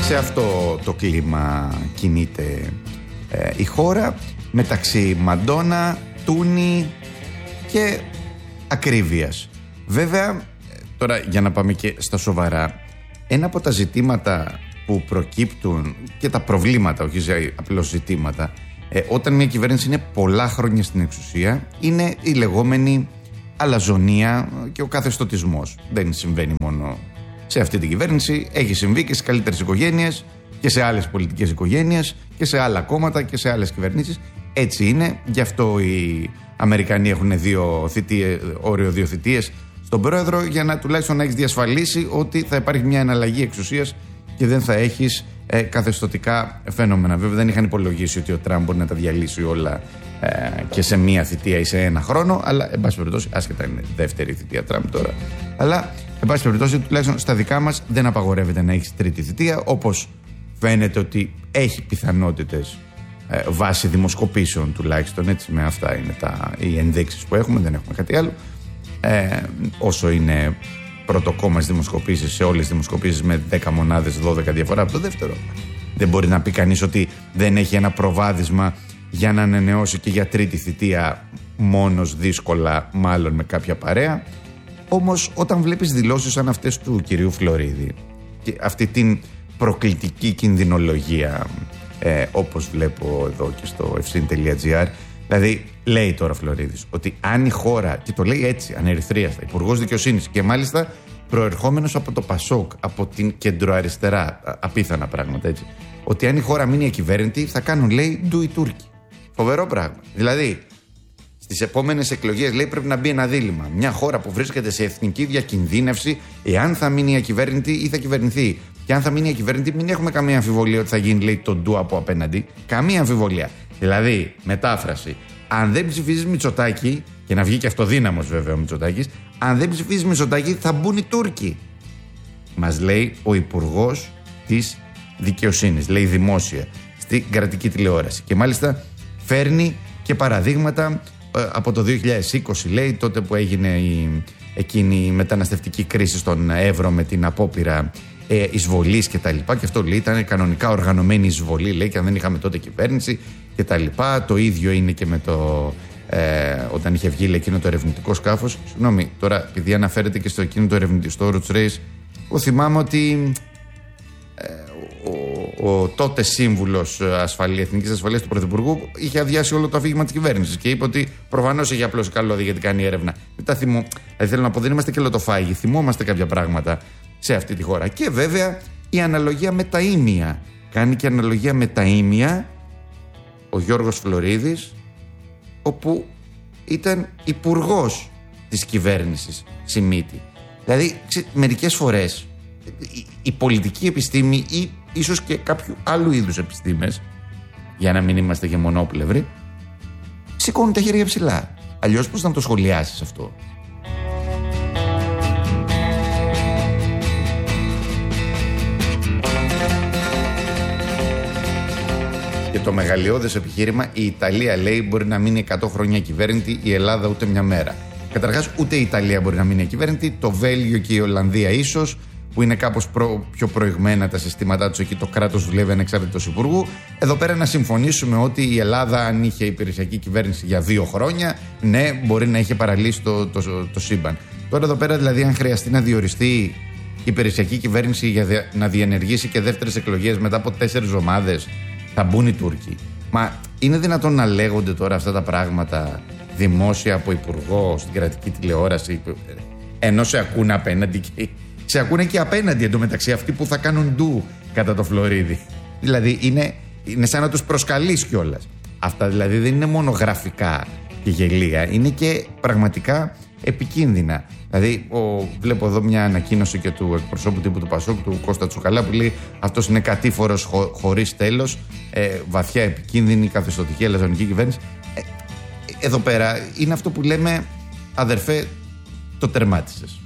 Σε αυτό το κλίμα κινείται η χώρα, μεταξύ Μαντόνα, Τούνη και ακρίβειας. Βέβαια, τώρα για να πάμε και στα σοβαρά, ένα από τα ζητήματα που προκύπτουν και τα προβλήματα, όχι απλώς ζητήματα, όταν μια κυβέρνηση είναι πολλά χρόνια στην εξουσία, είναι η λεγόμενη αλαζονία και ο καθεστωτισμός. Δεν συμβαίνει μόνο σε αυτή την κυβέρνηση, έχει συμβεί και στις καλύτερες οικογένειες και σε άλλες πολιτικές οικογένειες και σε άλλα κόμματα και σε άλλες κυβερνήσεις. Έτσι είναι, γι' αυτό οι Αμερικανοί έχουν όριο 2 θητείες στον πρόεδρο, για να τουλάχιστον να έχεις διασφαλίσει ότι θα υπάρχει μια εναλλαγή εξουσίας και δεν θα έχεις καθεστωτικά φαινόμενα. Βέβαια δεν είχαν υπολογίσει ότι ο Τραμπ μπορεί να τα διαλύσει όλα και σε μία θητεία ή σε ένα χρόνο, αλλά εν πάση περιπτώσει, άσχετα είναι δεύτερη θητεία Τραμπ τώρα, αλλά εν πάση περιπτώσει τουλάχιστον στα δικά μας δεν απαγορεύεται να έχεις τρίτη θητεία, όπως φαίνεται ότι έχει πιθανότητες βάσει δημοσκοπήσεων τουλάχιστον, έτσι, με αυτά είναι οι ενδείξεις που έχουμε, δεν έχουμε κάτι άλλο. Όσο είναι πρώτο κόμμα στις δημοσκοπήσεις, σε όλες τις δημοσκοπήσεις με 10 μονάδες, 12 διαφορά από το δεύτερο, δεν μπορεί να πει κανείς ότι δεν έχει ένα προβάδισμα για να ανανεώσει και για τρίτη θητεία μόνος, δύσκολα, μάλλον με κάποια παρέα. Όμως όταν βλέπεις δηλώσεις σαν αυτές του κυρίου Φλωρίδη και αυτή την προκλητική κινδυνολογία, όπως βλέπω εδώ και στο fcin.gr, δηλαδή λέει τώρα Φλωρίδης ότι αν η χώρα, και το λέει έτσι ανερυθρίαστα, υπουργός δικαιοσύνης και μάλιστα προερχόμενος από το Πασόκ, από την κεντροαριστερά, απίθανα πράγματα, έτσι, ότι αν η χώρα μείνει ακυβέρνητη θα κάνουν, λέει, ντου οι Τούρκοι. Φοβερό πράγμα. Δηλαδή στις επόμενες εκλογές, λέει, πρέπει να μπει ένα δίλημμα. Μια χώρα που βρίσκεται σε εθνική διακινδύνευση, εάν θα μείνει ακυβέρνητη ή θα κυβερνηθεί. Και αν θα μείνει ακυβέρνητη, μην έχουμε καμία αμφιβολία ότι θα γίνει, λέει, το ντου από απέναντι. Καμία αμφιβολία. Δηλαδή, μετάφραση, αν δεν ψηφίζεις Μητσοτάκη, και να βγει και αυτοδύναμος βέβαια ο Μητσοτάκης, αν δεν ψηφίζεις Μητσοτάκη θα μπουν οι Τούρκοι. Μας λέει ο υπουργός της δικαιοσύνης, λέει δημόσια, στην κρατική τηλεόραση. Και μάλιστα φέρνει και παραδείγματα από το 2020, λέει, τότε που έγινε εκείνη η μεταναστευτική κρίση στον Εύρο με την απόπειρα εισβολής και τα λοιπά, και αυτό, λέει, ήταν κανονικά οργανωμένη εισβολή, λέει, και αν δεν είχαμε τότε κυβέρνηση και τα λοιπά. Το ίδιο είναι και με όταν είχε βγει, λέει, εκείνο το ερευνητικό σκάφος. Συγγνώμη, τώρα επειδή αναφέρεται και στο εκείνο το ερευνητικό Roots Race, εγώ θυμάμαι ότι ο τότε σύμβουλος Εθνικής Ασφαλείας του Πρωθυπουργού είχε αδειάσει όλο το αφήγημα της κυβέρνησης και είπε ότι προφανώς έχει απλώσει καλώδια γιατί κάνει έρευνα. Δηλαδή θέλω να πω, δεν είμαστε και λοτοφάγοι, θυμόμαστε κάποια πράγματα σε αυτή τη χώρα. Και βέβαια η αναλογία με τα ήμια. Κάνει και αναλογία με τα ήμια ο Γιώργος Φλωρίδης, όπου ήταν υπουργός της κυβέρνησης Σιμίτη. Δηλαδή μερικές φορές η πολιτική επιστήμη ή ίσως και κάποιου άλλου είδους επιστήμες, για να μην είμαστε και μονόπλευροι, σηκώνουν τα χέρια ψηλά. Αλλιώς πώς να το σχολιάσεις αυτό? Και το μεγαλειώδες επιχείρημα, η Ιταλία, λέει, μπορεί να μείνει 100 χρόνια κυβέρνητη, η Ελλάδα ούτε μια μέρα. Καταρχάς, ούτε η Ιταλία μπορεί να μείνει κυβέρνητη, το Βέλγιο και η Ολλανδία ίσως, που είναι κάπως πιο προηγμένα τα συστήματά τους, εκεί το κράτος δουλεύει ανεξάρτητος υπουργού. Εδώ πέρα να συμφωνήσουμε ότι η Ελλάδα, αν είχε υπηρεσιακή κυβέρνηση για 2 χρόνια, ναι, μπορεί να είχε παραλύσει το σύμπαν. Τώρα εδώ πέρα, δηλαδή, αν χρειαστεί να διοριστεί υπηρεσιακή κυβέρνηση για να διενεργήσει και δεύτερες εκλογές μετά από 4 εβδομάδες, θα μπουν οι Τούρκοι. Μα είναι δυνατόν να λέγονται τώρα αυτά τα πράγματα δημόσια από υπουργό στην κρατική τηλεόραση, ενώ σε ακούνε απέναντι και σε ακούνε και απέναντι εντωμεταξύ αυτοί που θα κάνουν ντου κατά το Φλωρίδη. Δηλαδή είναι σαν να τους προσκαλείς κιόλας. Αυτά δηλαδή δεν είναι μόνο γραφικά και γελία, είναι και πραγματικά επικίνδυνα. Δηλαδή βλέπω εδώ μια ανακοίνωση και του εκπροσώπου τύπου του Πασόκ, του Κώστα Τσουκαλά, που λέει αυτός είναι κατήφορος χωρίς τέλος, βαθιά επικίνδυνη καθεστωτική αλαζονική κυβέρνηση. Εδώ πέρα είναι αυτό που λέμε, αδερφέ, το τερμάτισες.